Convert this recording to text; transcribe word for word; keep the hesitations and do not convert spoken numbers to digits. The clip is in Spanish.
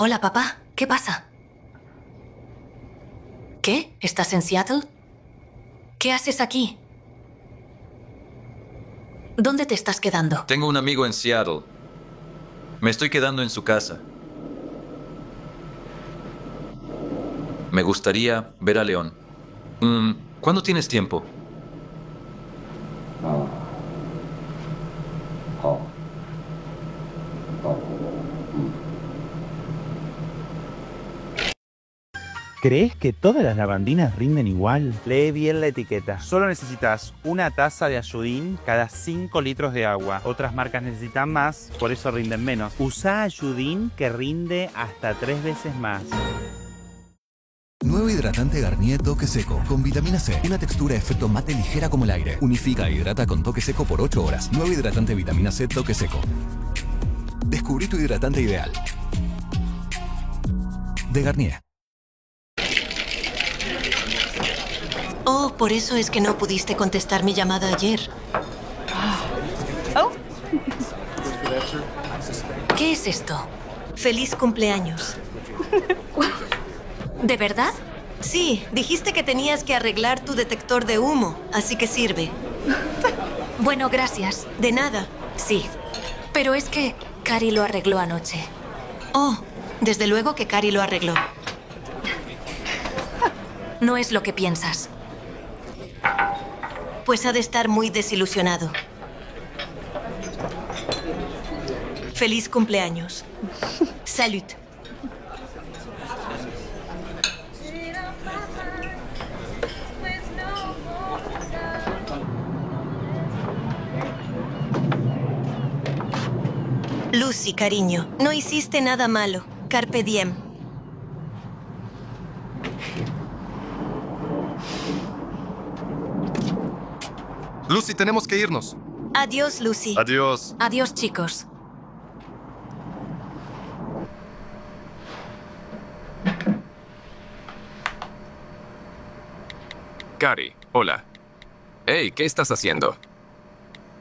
Hola, papá. ¿Qué pasa? ¿Qué? ¿Estás en Seattle? ¿Qué haces aquí? ¿Dónde te estás quedando? Tengo un amigo en Seattle. Me estoy quedando en su casa. Me gustaría ver a León. Mm, ¿Cuándo tienes tiempo? ¿Crees que todas las lavandinas rinden igual? Lee bien la etiqueta. Solo necesitas una taza de Ayudín cada cinco litros de agua. Otras marcas necesitan más, por eso rinden menos. Usa Ayudín, que rinde hasta tres veces más. Nuevo hidratante Garnier Toque Seco con vitamina C. Una textura efecto mate ligera como el aire. Unifica e hidrata con toque seco por ocho horas. Nuevo hidratante vitamina C Toque Seco. Descubrí tu hidratante ideal. De Garnier. Oh, por eso es que no pudiste contestar mi llamada ayer. Oh. ¿Qué es esto? Feliz cumpleaños. ¿De verdad? Sí, dijiste que tenías que arreglar tu detector de humo, así que sirve. Bueno, gracias. De nada. Sí. Pero es que Cari lo arregló anoche. Oh, desde luego que Cari lo arregló. No es lo que piensas. Pues ha de estar muy desilusionado. Feliz cumpleaños. Salud. Lucy, cariño, no hiciste nada malo. Carpe diem. Lucy, tenemos que irnos. Adiós, Lucy. Adiós. Adiós, chicos. Cari, hola. Hey, ¿qué estás haciendo?